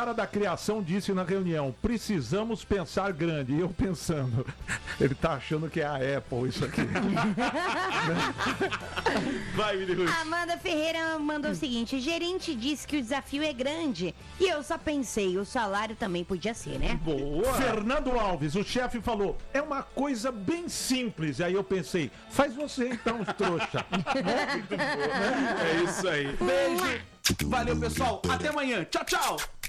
cara da criação disse na reunião, precisamos pensar grande. E eu pensando, ele tá achando que é a Apple isso aqui. Vai, Mili. Amanda Ferreira mandou o seguinte, gerente disse que o desafio é grande. E eu só pensei, o salário também podia ser, né? Boa. Fernando Alves, o chefe falou, é uma coisa bem simples. Aí eu pensei, faz você então, trouxa. É isso aí. Beijo. Valeu, pessoal. Até amanhã. Tchau, tchau.